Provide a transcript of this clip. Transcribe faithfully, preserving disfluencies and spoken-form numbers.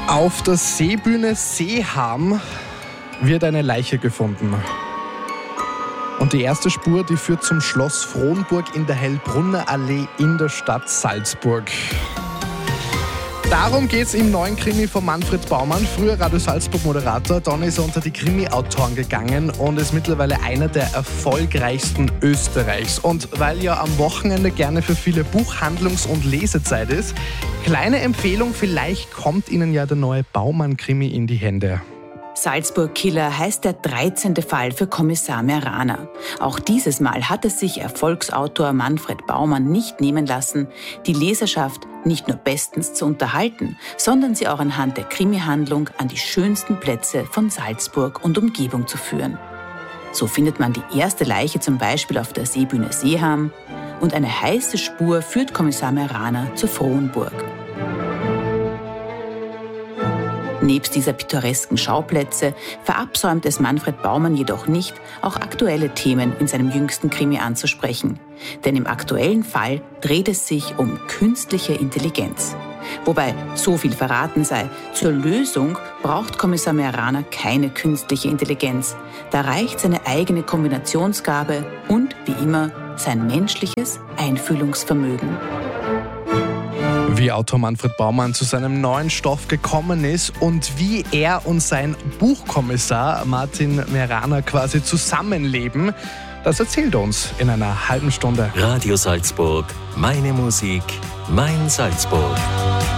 Auf der Seebühne Seeham wird eine Leiche gefunden. Und die erste Spur, die führt zum Schloss Frohnburg in der Hellbrunner Allee in der Stadt Salzburg. Darum geht es im neuen Krimi von Manfred Baumann, früher Radio Salzburg-Moderator. Dann ist er unter die Krimi-Autoren gegangen und ist mittlerweile einer der erfolgreichsten Österreichs. Und weil ja am Wochenende gerne für viele Buchhandlungs- und Lesezeit ist, kleine Empfehlung, vielleicht kommt Ihnen ja der neue Baumann-Krimi in die Hände. Salzburg-Killer heißt der dreizehnte Fall für Kommissar Merana. Auch dieses Mal hat es sich Erfolgsautor Manfred Baumann nicht nehmen lassen, die Leserschaft nicht nur bestens zu unterhalten, sondern sie auch anhand der Krimi-Handlung an die schönsten Plätze von Salzburg und Umgebung zu führen. So findet man die erste Leiche zum Beispiel auf der Seebühne Seeham und eine heiße Spur führt Kommissar Merana zur Frohnburg. Nebst dieser pittoresken Schauplätze verabsäumt es Manfred Baumann jedoch nicht, auch aktuelle Themen in seinem jüngsten Krimi anzusprechen. Denn im aktuellen Fall dreht es sich um künstliche Intelligenz. Wobei so viel verraten sei, zur Lösung braucht Kommissar Merana keine künstliche Intelligenz. Da reicht seine eigene Kombinationsgabe und, wie immer, sein menschliches Einfühlungsvermögen. Wie Autor Manfred Baumann zu seinem neuen Stoff gekommen ist und wie er und sein Buchkommissar Martin Merana quasi zusammenleben, das erzählt er uns in einer halben Stunde. Radio Salzburg, meine Musik, mein Salzburg.